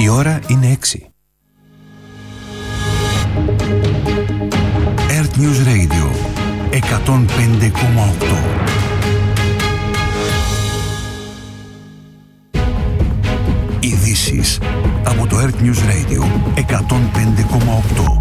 Η ώρα είναι 6. Earth News Radio 105,8. Ειδήσεις από το Earth News Radio 105,8.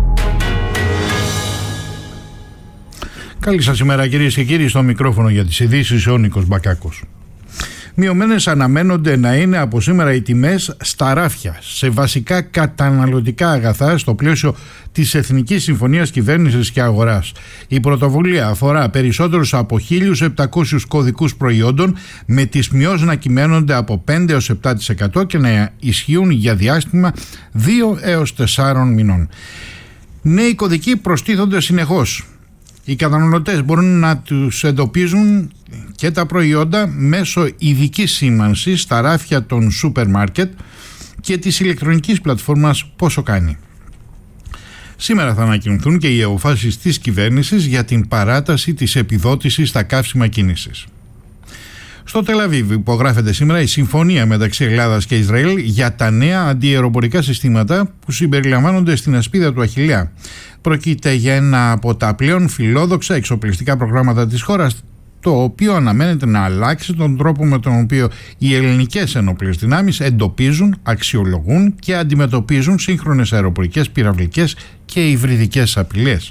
Καλή σας ημέρα κυρίες και κύριοι, στο μικρόφωνο για τις ειδήσεις ο Νίκος Μπακάκος. Μειωμένες αναμένονται να είναι από σήμερα οι τιμές στα ράφια σε βασικά καταναλωτικά αγαθά στο πλαίσιο της Εθνικής Συμφωνίας Κυβέρνησης και Αγοράς. Η πρωτοβουλία αφορά περισσότερους από 1.700 κωδικούς προϊόντων, με τις μειώσεις να κυμαίνονται από 5 έως 7% και να ισχύουν για διάστημα 2 έως 4 μηνών. Νέοι κωδικοί προστίθονται συνεχώς. Οι καταναλωτές μπορούν να τους εντοπίζουν και τα προϊόντα μέσω ειδικής σήμανσης στα ράφια των σούπερ μάρκετ και της ηλεκτρονικής πλατφόρμας Πόσο Κάνει. Σήμερα θα ανακοινωθούν και οι αποφάσεις της κυβέρνησης για την παράταση της επιδότησης στα καύσιμα κίνησης. Στο Τελ-Αβίβ υπογράφεται σήμερα η συμφωνία μεταξύ Ελλάδας και Ισραήλ για τα νέα αντιαεροπορικά συστήματα που συμπεριλαμβάνονται στην ασπίδα του Αχιλλέα. Πρόκειται για ένα από τα πλέον φιλόδοξα εξοπλιστικά προγράμματα της χώρας, το οποίο αναμένεται να αλλάξει τον τρόπο με τον οποίο οι ελληνικές ενόπλες δυνάμεις εντοπίζουν, αξιολογούν και αντιμετωπίζουν σύγχρονες αεροπορικές, πυραυλικές και υβριδικές απειλές.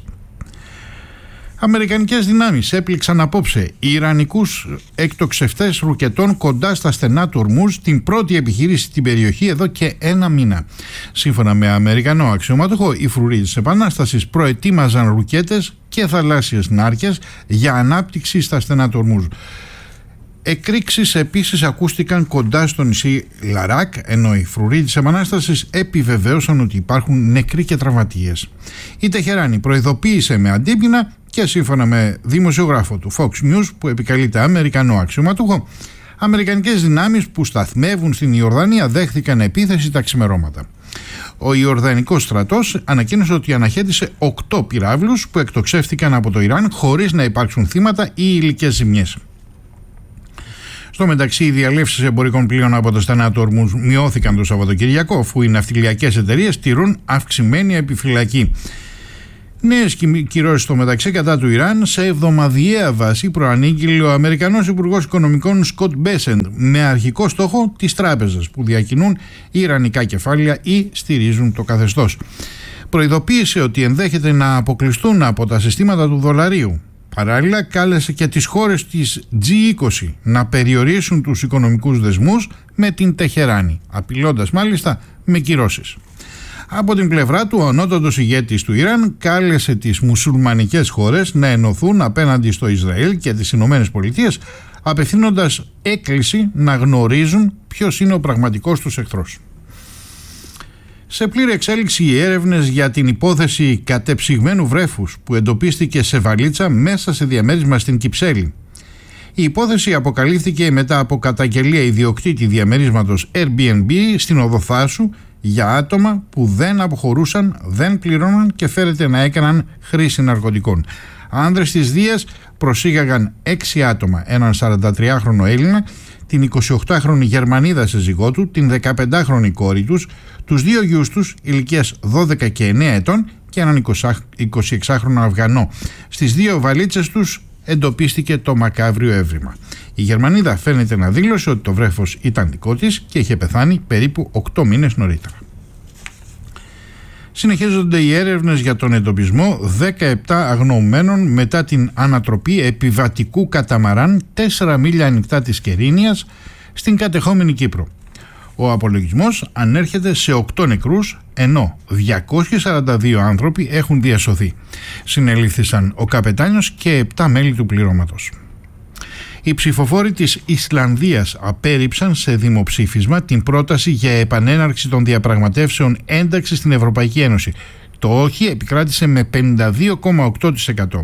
Αμερικανικές δυνάμεις έπληξαν απόψε ιρανικούς εκτοξευτές ρουκετών κοντά στα στενά του Ορμούζ, την πρώτη επιχείρηση στην περιοχή εδώ και ένα μήνα. Σύμφωνα με Αμερικανό αξιωματούχο, οι φρουροί της Επανάστασης προετοίμαζαν ρουκέτες και θαλάσσιες νάρκες για ανάπτυξη στα στενά του Ορμούζ. Εκρήξεις επίσης ακούστηκαν κοντά στο νησί Λαράκ, ενώ οι φρουροί της Επανάστασης επιβεβαίωσαν ότι υπάρχουν νεκροί και τραυματίες. Η Τεχεράνη προειδοποίησε με αντίπεινα και σύμφωνα με δημοσιογράφο του Fox News που επικαλείται Αμερικανό αξιωματούχο, αμερικανικές δυνάμεις που σταθμεύουν στην Ιορδανία δέχθηκαν επίθεση τα ξημερώματα. Ο Ιορδανικός στρατός ανακοίνωσε ότι αναχέτησε 8 πυράβλους που εκτοξεύτηκαν από το Ιράν χωρίς να υπάρξουν θύματα ή υλικές ζημιές. Στο μεταξύ, οι διαλέψεις εμπορικών πλοίων από το στενά του Ορμούζ μειώθηκαν το Σαββατοκυριακό, αφού οι ναυτιλιακές εταιρείες τηρούν αυξημένη επιφυλακή. Νέες κυρώσεις στο μεταξύ κατά του Ιράν σε εβδομαδιαία βάση προανήγγειλε ο Αμερικανός Υπουργός Οικονομικών Σκοτ Μπέσεντ, με αρχικό στόχο τις τράπεζες που διακινούν ιρανικά κεφάλαια ή στηρίζουν το καθεστώς. Προειδοποίησε ότι ενδέχεται να αποκλειστούν από τα συστήματα του δολαρίου. Παράλληλα, κάλεσε και τις χώρες της G20 να περιορίσουν τους οικονομικούς δεσμούς με την Τεχεράνη, απειλώντας μάλιστα με κυρώσεις. Από την πλευρά του, ο ανώτατος ηγέτης του Ιράν κάλεσε τις μουσουλμανικές χώρες να ενωθούν απέναντι στο Ισραήλ και τις Ηνωμένες Πολιτείες, απευθύνοντας έκκληση να γνωρίζουν ποιος είναι ο πραγματικός τους εχθρός. Σε πλήρη εξέλιξη οι έρευνες για την υπόθεση κατεψυγμένου βρέφους που εντοπίστηκε σε βαλίτσα μέσα σε διαμέρισμα στην Κυψέλη. Η υπόθεση αποκαλύφθηκε μετά από καταγγελία ιδιοκτήτη διαμερίσματος Airbnb στην Οδοθάσου για άτομα που δεν αποχωρούσαν, δεν πληρώναν και φέρεται να έκαναν χρήση ναρκωτικών. Άνδρες της Δίας προσήγαγαν 6 άτομα, έναν 43χρονο Έλληνα, την 28χρονη Γερμανίδα σύζυγό του, την 15χρονη κόρη τους, τους 2 γιους τους ηλικίας 12 και 9 ετών και έναν 26χρονο Αφγανό. Στις 2 βαλίτσες τους εντοπίστηκε το μακάβριο έβριμα. Η Γερμανίδα φαίνεται να δήλωσε ότι το βρέφος ήταν δικό της και είχε πεθάνει περίπου 8 μήνες νωρίτερα. Συνεχίζονται οι έρευνες για τον εντοπισμό 17 αγνοωμένων μετά την ανατροπή επιβατικού καταμαράν 4 μίλια ανοιχτά της Κερίνιας στην κατεχόμενη Κύπρο. Ο απολογισμός ανέρχεται σε 8 νεκρούς, ενώ 242 άνθρωποι έχουν διασωθεί. Συνελήφθησαν ο καπετάνιος και 7 μέλη του πληρώματος. Οι ψηφοφόροι της Ισλανδίας απέρριψαν σε δημοψήφισμα την πρόταση για επανέναρξη των διαπραγματεύσεων ένταξης στην Ευρωπαϊκή Ένωση. Το όχι επικράτησε με 52,8%.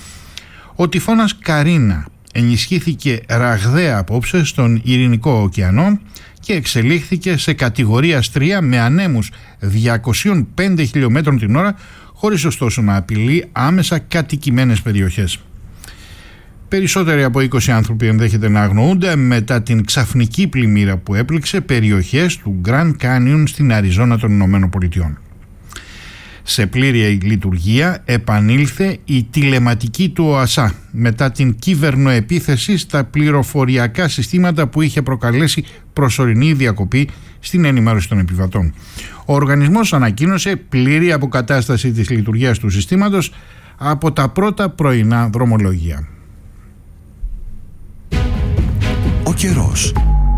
Ο τυφώνας Καρίνα ενισχύθηκε ραγδαία απόψε στον Ειρηνικό ωκεανό και εξελίχθηκε σε κατηγορίας 3 με ανέμους 205 χιλιόμετρων την ώρα, χωρίς ωστόσο να απειλεί άμεσα κατοικημένες περιοχές. Περισσότεροι από 20 άνθρωποι ενδέχεται να αγνοούνται μετά την ξαφνική πλημμύρα που έπληξε περιοχές του Grand Canyon στην Αριζόνα των Ηνωμένων Πολιτειών. Σε πλήρη λειτουργία επανήλθε η τηλεματική του ΟΑΣΑ μετά την κυβερνοεπίθεση στα πληροφοριακά συστήματα που είχε προκαλέσει προσωρινή διακοπή στην ενημέρωση των επιβατών. Ο οργανισμός ανακοίνωσε πλήρη αποκατάσταση της λειτουργίας του συστήματος από τα πρώτα πρωινά δρομολόγια. Ο καιρός.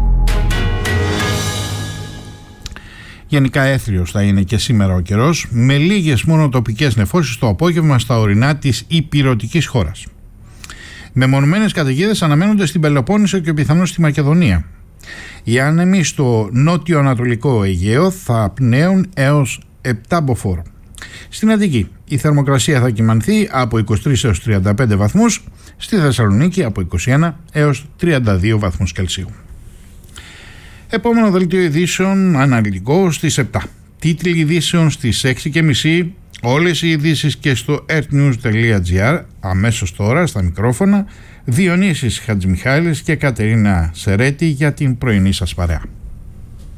Γενικά έθριος θα είναι και σήμερα ο καιρός, με λίγες μόνο τοπικές νεφώσεις το απόγευμα στα ορεινά της ηπειρωτικής χώρας. Μεμονωμένες καταιγίδες αναμένονται στην Πελοπόννησο και πιθανώς στη Μακεδονία. Οι άνεμοι στο νότιο-ανατολικό Αιγαίο θα πνέουν έως 7 μποφόρ. Στην Αττική η θερμοκρασία θα κυμανθεί από 23 έως 35 βαθμούς, στη Θεσσαλονίκη από 21 έως 32 βαθμούς Κελσίου. Επόμενο δελτίο ειδήσεων αναλυτικό στις 7. Τίτλοι ειδήσεων στις 6.30. Όλες οι ειδήσεις και στο earthnews.gr. Αμέσως τώρα στα μικρόφωνα Διονύσης Χατζημιχάλης και Κατερίνα Σερέτη για την πρωινή σας παρέα.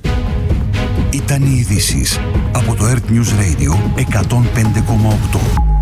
Ήταν οι ειδήσεις από το Earth News Radio 105,8.